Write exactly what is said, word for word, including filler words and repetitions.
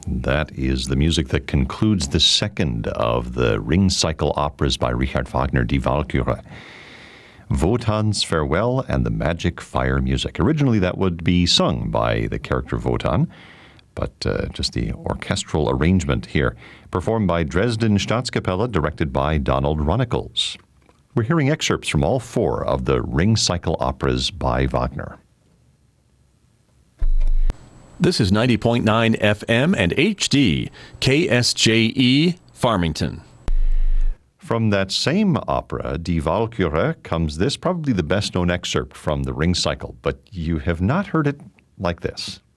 That is the music that concludes the second of the Ring Cycle operas by Richard Wagner, Die Walküre. Wotan's Farewell and the Magic Fire Music. Originally, that would be sung by the character Wotan, but uh, just the orchestral arrangement here, performed by Dresden Staatskapelle, directed by Donald Runnicles. We're hearing excerpts from all four of the Ring Cycle operas by Wagner. This is ninety point nine F M and H D, K S J E, Farmington. From that same opera, Die Walküre, comes this, probably the best-known excerpt from the Ring Cycle, but you have not heard it like this.